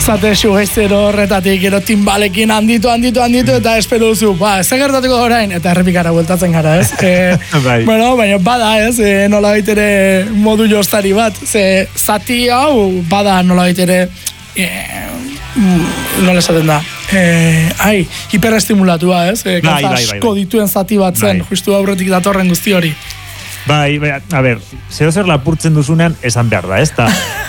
zate sugeizero horretatik, gero timbalekin handitu, eta espero duzu, ez gertatuko orain, eta errepikara bueltatzen gara, ez? Bueno, baina bada, ez? Nola baitere modu jostari bat, ze zati hau bada nola baitere, nola esaten da, hiperestimulatua, ez? Gauza asko dituen zati bat zen, justu aurretik datorren guzti hori. Bai, a ber, zer lapurtzen duzunean esan behar da, ez da?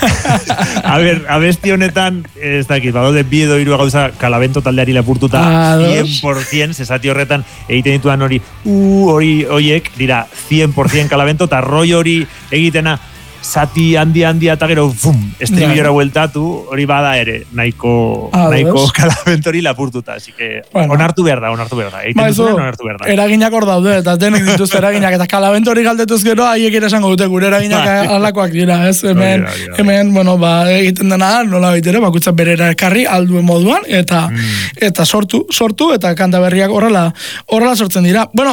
A ber, abesti honetan, ez dakit, badaude bi edo hiru gauza Kalavento taldeari lapurtuta 100%, zezati horretan egiten dituan horiek dira 100% Kalavento, eta roi hori egitena zati handia eta gero estribilora bueltatu, hori bada ere nahiko Kalaventori lapurtuta, así que onartu behar da egiten duzuen onartu behar da. Eraginak hor daude, eta denek dituzte eraginak, eta Kalaventori galdetuz gero haiek ere esango dute, gure eraginak alakoak dira, ez? Hemen, bueno, egiten dena, nola baitere, bakutzak berera ekarri, alduen moduan, eta sortu, eta kanta berriak horrela sortzen dira. Bueno,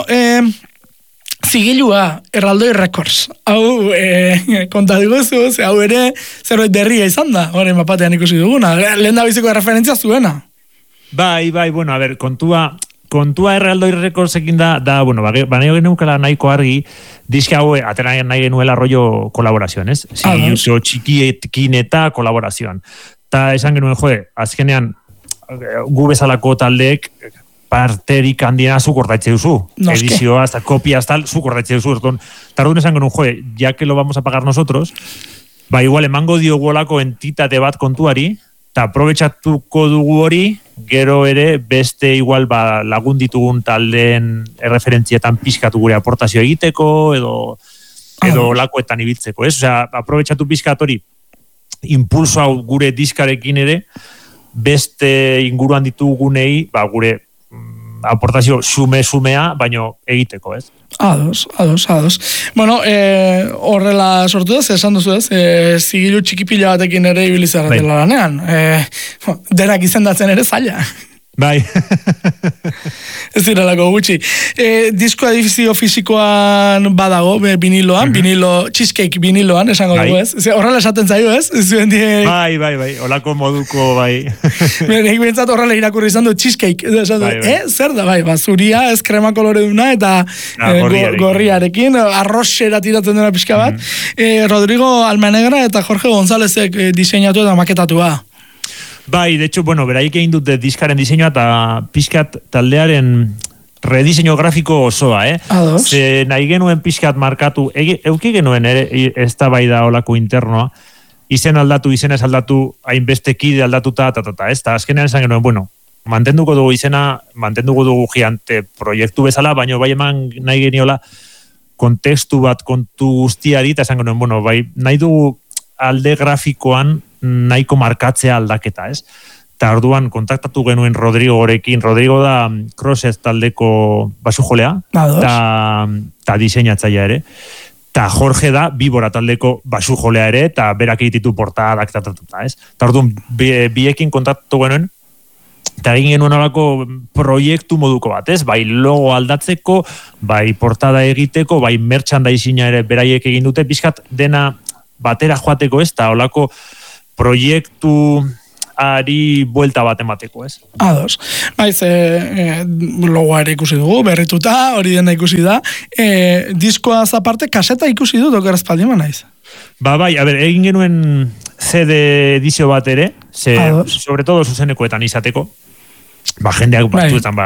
zigilua, Erraldoi Records. Hau, konta diguzu, hau ere zerbait berria izan da, horren mapatean ikusi duguna. Lehen da biziko referentzia zuena. Bai, bueno, a ber, kontua Erraldoi Records ekin da, bueno, baina genukela nahiko argi, diske hau atera nahi genuela rollo kolaborazioan, ez? Zigiluzio txikiekin eta kolaborazioan. Ta esan genuen, azkenean, gu bezalako taldeek, parterik handiena zuk ordaitze duzu. Edizioa, hasta kopias tal, zuk ordaitze duzu. Tardun esan genuen, ya que lo vamos a pagar nosotros, igual emango diogu olako entitate bat kontuari, eta aprobetxatuko dugu hori, gero ere beste igual lagun ditugun taldeen erreferentzietan pixkatu gure aportazio egiteko, edo lakoetan ibiltzeko, ez? Osea, aprobetxatu pixkat hori, impulso hau gure diskarekin ere, beste inguruan ditugunei, gure aportazio sumea, baino egiteko, ez? Ados. Bueno, horrela sortu ez, esan duzu ez, zigilu txikipila batekin ere ibilizarretela lanean. Denak izendatzen ere zaila. Bai. Ez direlako gutxi. Disko edizio fizikoan badago, viniloan, cheesecake viniloan, esango dugu ez. Horrela esaten zaio ez? Bai, holako moduko, bai. Nik bintzat horrela irakurri izan du cheesecake. Zer da, bai, zuria, ez krema kolore duna, eta gorriarekin, arroxera tiratzen dena pixka bat. Rodrigo Almanegra eta Jorge Gonzálezek diseinatu eta maketatua. Bai, de hecho, bueno, beraik egin dute diskaren diseinua eta pixkat taldearen rediseño grafiko osoa, Ze nahi genuen pixkat markatu, euki genuen ez da bai da olako internoa, izenez aldatu, hainbeste kide aldatuta, ez da, azkenean esan genuen, bueno, mantenduko dugu izena, mantenduko dugu gigante proiektu bezala, baina bai eman nahi geniola kontekstu bat kontu guztiari, eta esan genuen, bueno, bai, nahi dugu alde grafikoan nahiko markatzea aldaketa, ez? Eta orduan kontaktatu genuen Rodrigo gorekin, Rodrigo da Crosses taldeko basujolea, eta diseinatzailea ere, eta Jorge da Bibora taldeko basujolea ere, eta berak egititu portadak, ez? Eta orduan biekin kontaktatu genuen, eta egin genuen olako proiektu moduko bat, ez? Bai logo aldatzeko, bai portada egiteko, bai merchandising-a ere beraiek egin dute, pixkat dena batera joateko, ez? Eta olako proiektu ari buelta bat emateko, ez? Ados. Baiz, logoa ere ikusi dugu, berrituta, hori dena ikusi da. Diskoa zaparte, kaseta ikusi du, dokeraz paldima naiz? Bai, a ber, egin genuen CD edizio bat ere, sobre todo zuzenekoetan izateko, jendeak batzuetan,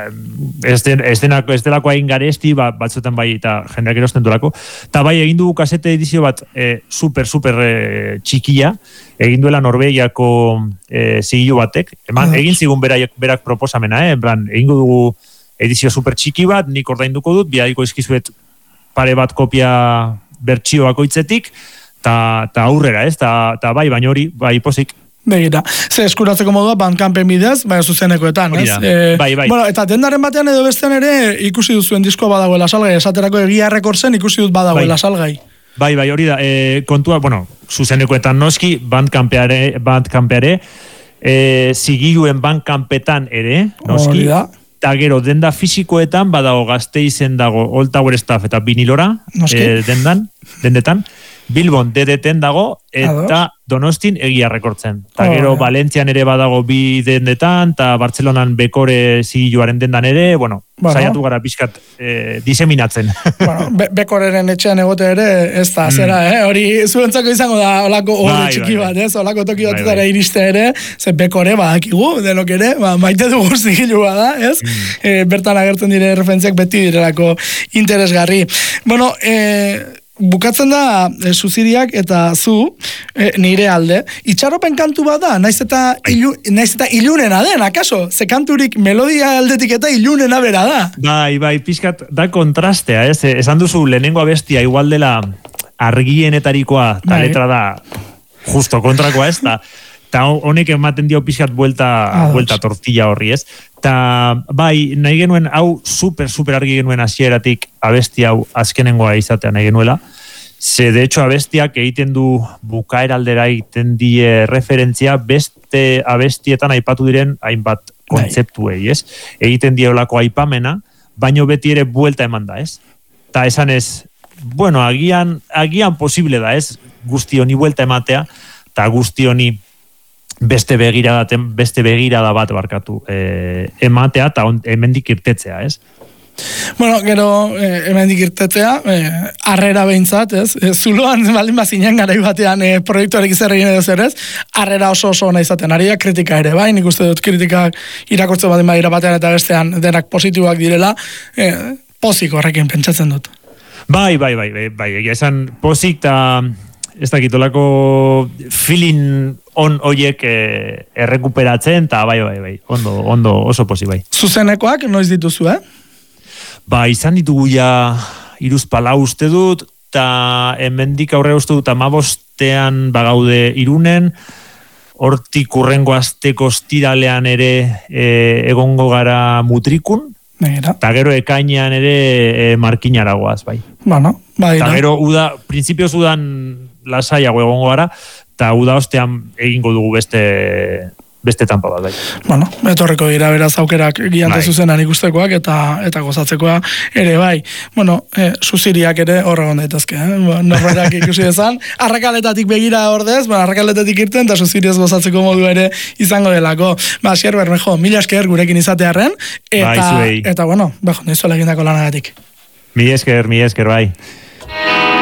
ez delako hain garesti, batzuetan bai, eta jendeak erosten duelako, eta bai, egin dugu kasete edizio bat super txikia, egin duela Norvegiako zigilu batek, egin zigun berak proposamena, egin dugu edizio super txiki bat, nik ordainduko dut, bidaiko izkizuet pare bat kopia bertsioako itzetik, eta aurrera, ez, eta bai, baina hori, bai, pozik. Begira, ze eskuratzeko modua Bandcampen bidez, baina zuzenekoetan, ez? Bai. Bueno, eta dendaren batean edo bestean ere ikusi duzuen diskoa badagoela salgai, esaterako Egia Recordsen ikusi dut badagoela salgai. Bai, hori da, kontua, bueno, zuzenekoetan noski, Bandcampeare, zigiluen Bandcampetan ere, noski, eta gero denda fisikoetan badago Gasteizen dago All Tower Staff eta vinilora, dendetan, Bilbon DDT-en dago, eta Donostin Egia rekortzen. Eta gero Valentzian ere badago bi dendetan, eta Bartzelonan Bekore zigiluaren dendan ere, saiatu gara pixkat diseminatzen. Bekoreren etxean egote ere, ez da, zera, hori zuentzako izango da olako horre txiki bat, ez? Olako toki batetara iriste ere, ze Bekore badakigu, denok ere, maite dugu zigilua da, ez? Bertan agertzen dire referentziak beti direlako interesgarri. Bukatzen da Suziriak eta zu nire alde. Itxaropen kantu bat da, naiz eta ilunena den, akaso? Ze kanturik melodia aldetik eta ilunena bera da. Bai, pixkat da kontrastea, ez? Esan duzu lehenengo abestia igual dela argienetarikoa, eta letra da justo kontrakoa, ez? Eta honek ematen dio pixkat buelta tortilla horri, ez? Eta bai, nahi genuen, hau super argi genuen hasieratik abesti hau azkenengoa izatea nahi genuela. Ze, de hecho, abestiak egiten du bukaeraldera egiten die referentzia beste abestietan aipatu diren hainbat kontzeptuei, ez? Egiten diolako aipamena, baino beti ere buelta eman da, ez? Eta esan ez, agian posible da, ez? Guzti honi buelta ematea, eta guzti honi beste begirada bat barkatu ematea eta hemendik irtetzea, ez? Gero hemendik irtetzea, harrera behintzat, ez? Zuloan baldin bazinen garai batean proiektuarek izerregin edo zer, ez? Harrera oso ona izaten, aria kritika ere, bai? Nik uste dut kritikak irakortze baldin badira batean eta bestean denak positiboak direla, pozik horrekin pentsatzen dut. Bai, esan pozik eta ez dakitolako feeling on oiek errekuperatzen, eta bai, ondo oso posi bai. Zuzenekoak noiz dituzu, izan ditugu ja 3-4 uste dut, eta hemendik aurre uste dut 15ean bagaude Irunen, hortik urrengo asteko ostiralean ere egongo gara Mutrikun, eta gero ekainean ere Markinaragoaz, bai. Eta gero printzipioz udan lasaiago egongo gara, eta uda ostean egingo dugu beste tanpa bat, bai. Etorreko dira beraz aukerak giante zuzenan ikustekoak eta gozatzekoa ere, bai. Suziriak ere horregon daitezke, norberak ikusi dezan. Arrakaletatik begira ordez, arrakaletatik irten, eta Suziriaz gozatzeko modu ere izango delako. Asier Bermejo, mila esker gurekin izatearen, eta nizuela egindako lanagatik. Mila esker, bai.